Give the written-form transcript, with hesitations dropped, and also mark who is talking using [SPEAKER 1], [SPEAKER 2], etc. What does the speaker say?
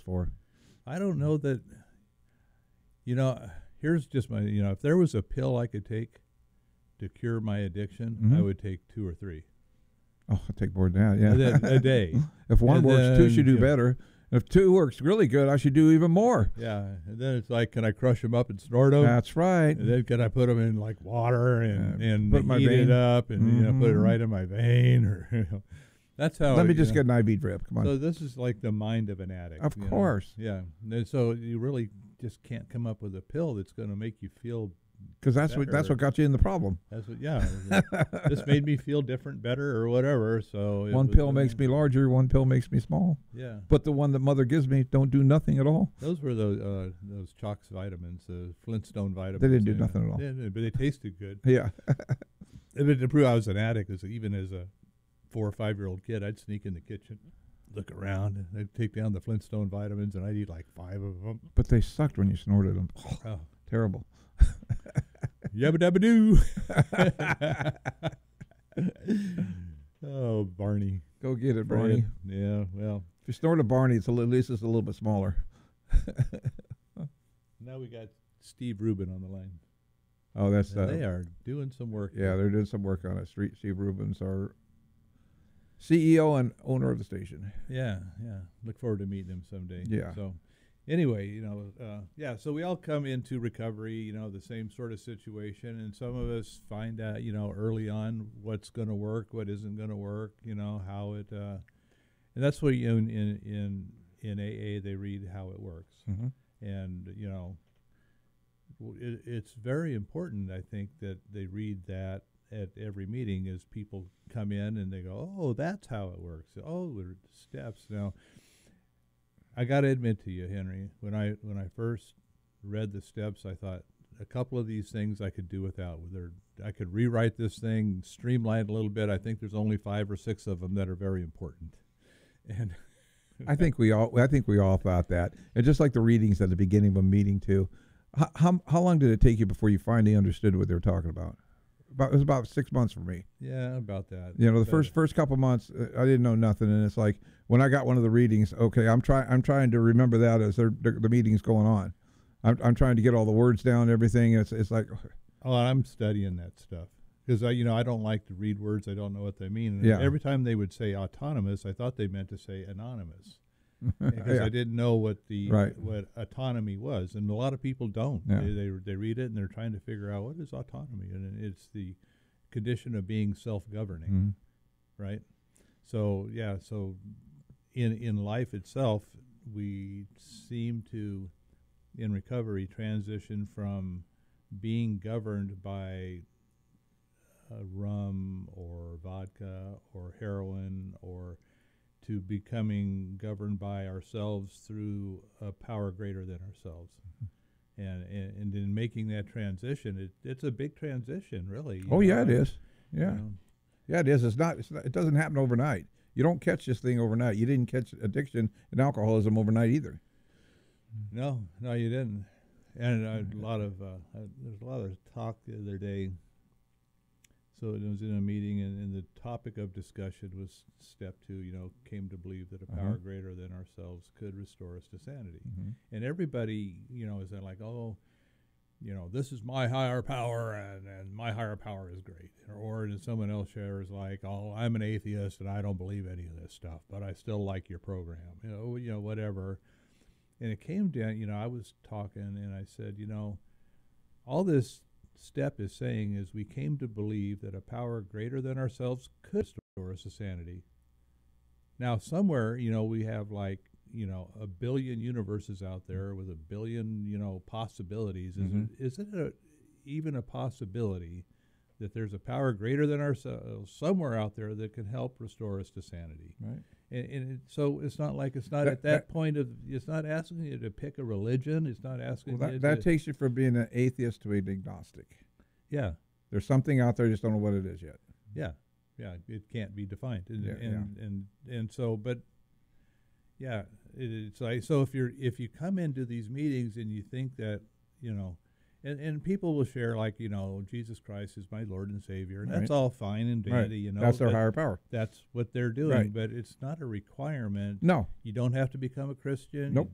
[SPEAKER 1] for.
[SPEAKER 2] I don't know that. Here's just my. If there was a pill I could take to cure my addiction, I would take 2 or 3.
[SPEAKER 1] Oh, I'll take more than that. Yeah,
[SPEAKER 2] a day.
[SPEAKER 1] If one
[SPEAKER 2] And
[SPEAKER 1] works,
[SPEAKER 2] then,
[SPEAKER 1] 2 should do better. If 2 works really good, I should do even more.
[SPEAKER 2] Yeah, and then it's like, can I crush them up and snort them?
[SPEAKER 1] That's right.
[SPEAKER 2] And then can I put them in like water and
[SPEAKER 1] put my
[SPEAKER 2] heat
[SPEAKER 1] vein.
[SPEAKER 2] it up and put it right in my vein or that's how.
[SPEAKER 1] Let me just get an IV drip. Come on.
[SPEAKER 2] So this is like the mind of an addict.
[SPEAKER 1] Of course.
[SPEAKER 2] Yeah. And so you really just can't come up with a pill that's going to make you feel.
[SPEAKER 1] Because that's what got you in the problem.
[SPEAKER 2] That's what. Yeah. This made me feel different, better, or whatever. So
[SPEAKER 1] one pill makes me larger. One pill makes me small.
[SPEAKER 2] Yeah.
[SPEAKER 1] But the one that mother gives me don't do nothing at all.
[SPEAKER 2] Those were those Chalk's vitamins, the Flintstone vitamins.
[SPEAKER 1] They didn't do nothing at all.
[SPEAKER 2] Yeah, but they tasted good.
[SPEAKER 1] Yeah.
[SPEAKER 2] To prove I was an addict, even as a 4 or 5-year-old kid, I'd sneak in the kitchen, look around, and I'd take down the Flintstone vitamins, and I'd eat like 5 of them.
[SPEAKER 1] But they sucked when you snorted them.
[SPEAKER 2] Oh.
[SPEAKER 1] Terrible.
[SPEAKER 2] Yabba dabba doo. Oh, Barney.
[SPEAKER 1] Go get it, Barney.
[SPEAKER 2] Yeah, well.
[SPEAKER 1] If you snort a Barney, at least it's a little bit smaller.
[SPEAKER 2] Now we got Steve Rubin on the line.
[SPEAKER 1] Oh, that's
[SPEAKER 2] they are doing some work.
[SPEAKER 1] Yeah, they're doing some work on it. Steve Rubin's our CEO and owner of the station.
[SPEAKER 2] Yeah. Look forward to meeting him someday.
[SPEAKER 1] Yeah.
[SPEAKER 2] So, anyway, so we all come into recovery, the same sort of situation, and some of us find out, early on what's going to work, what isn't going to work, how it, and that's what in AA they read how it works, and it's very important, I think, that they read that at every meeting as people come in and they go, oh, that's how it works. Oh, there's steps now. I got to admit to you, Henry, when I first read the steps, I thought a couple of these things I could do without. I could rewrite this thing, streamline it a little bit. I think there's only 5 or 6 of them that are very important. And
[SPEAKER 1] I think we all thought that. And just like the readings at the beginning of a meeting too. How long did it take you before you finally understood what they were talking about? It was about 6 months for me.
[SPEAKER 2] Yeah, about that.
[SPEAKER 1] The first couple months, I didn't know nothing, and it's like when I got one of the readings, okay, I'm trying to remember that as the meeting's going on. I'm trying to get all the words down and everything. It's like,
[SPEAKER 2] oh, I'm studying that stuff because I don't like to read words I don't know what they mean. And every time they would say autonomous, I thought they meant to say anonymous. Because I didn't know what what autonomy was, and a lot of people don't. Yeah. They read it and they're trying to figure out what is autonomy, and it's the condition of being self-governing, right? So so in life itself, we seem to, in recovery, transition from being governed by rum or vodka or heroin or to becoming governed by ourselves through a power greater than ourselves. And in making that transition, it's a big transition, really.
[SPEAKER 1] It is. Yeah. Yeah, it is. It doesn't happen overnight. You don't catch this thing overnight. You didn't catch addiction and alcoholism overnight either.
[SPEAKER 2] No, you didn't. And there's a lot of talk the other day. So it was in a meeting, and the topic of discussion was step 2, came to believe that a power greater than ourselves could restore us to sanity. And everybody, is like, oh, this is my higher power, and my higher power is great. Or someone else shares like, oh, I'm an atheist, and I don't believe any of this stuff, but I still like your program, whatever. And it came down, I was talking, and I said, all this step is saying is we came to believe that a power greater than ourselves could restore us to sanity. Now, somewhere, we have like, 1 billion universes out there with 1 billion, possibilities. Is it even a possibility that there's a power greater than ourselves somewhere out there that can help restore us to sanity?
[SPEAKER 1] Right.
[SPEAKER 2] So it's not like it's not at that point of, it's not asking you to pick a religion. It's not asking you
[SPEAKER 1] that takes you from being an atheist to an agnostic.
[SPEAKER 2] Yeah.
[SPEAKER 1] There's something out there, you just don't know what it is yet.
[SPEAKER 2] Yeah. Yeah. It can't be defined. And so, but yeah, it's like, so if you come into these meetings and you think that, and people will share like, Jesus Christ is my Lord and Savior, and that's all fine and dandy,
[SPEAKER 1] That's their higher power.
[SPEAKER 2] That's what they're doing, but it's not a requirement.
[SPEAKER 1] No.
[SPEAKER 2] You don't have to become a Christian.
[SPEAKER 1] Nope.